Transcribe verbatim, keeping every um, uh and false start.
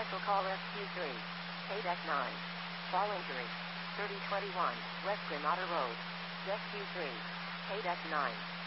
Special call Rescue three. K-Deck nine. Fall injury. thirty twenty-one, West Granada Road. Rescue three. K-Deck nine.